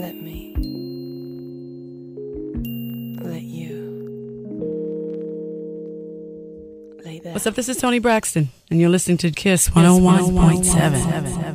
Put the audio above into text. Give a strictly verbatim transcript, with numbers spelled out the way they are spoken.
Let me let you lay that. What's up? This is Toni Braxton, and you're listening to Kiss one oh one point seven.